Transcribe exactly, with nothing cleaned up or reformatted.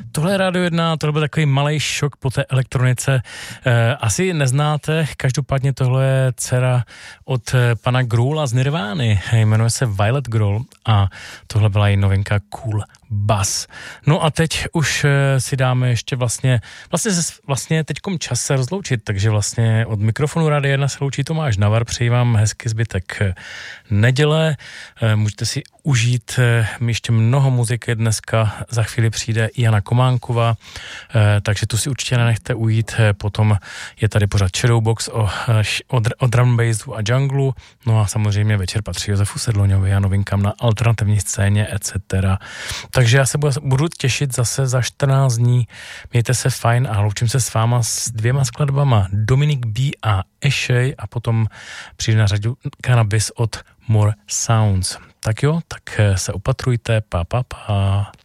Tohle je Rádio jedna, tohle byl takový malej šok po té elektronice. E, asi neznáte, každopádně tohle je dcera od pana Grohla z Nirvány, jmenuje se Violet Grohl a tohle byla její novinka Cool Bass. No a teď už si dáme ještě vlastně, vlastně, vlastně teďkom čas se rozloučit, takže vlastně od mikrofonu Rádia jedna se loučí Tomáš Navar, přeji vám hezky zbytek neděle, můžete si užít ještě mnoho muziky dneska, za chvíli přijde Jana Kománková, takže tu si určitě nenechte ujít, potom je tady pořád Shadowbox o, o, o drum bassu a junglu, no a samozřejmě večer patří Josefu Sedloňovi a novinkám na alternativní scéně et cetera. Takže já se budu těšit zase za čtrnáct dní. Mějte se fajn a loučím se s váma s dvěma skladbama Dominic B. a Eshay a potom přijde na řadu Cannabis od More Sounds. Tak jo, tak se opatrujte. Pa, pa, pa.